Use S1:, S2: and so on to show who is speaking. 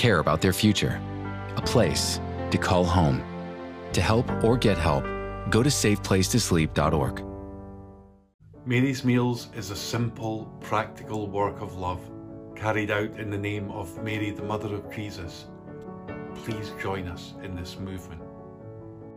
S1: care about their future. A place to call home. To help or get help, go to safeplacetosleep.org.
S2: Mary's Meals is a simple, practical work of love carried out in the name of Mary, the Mother of Jesus. Please join us in this movement.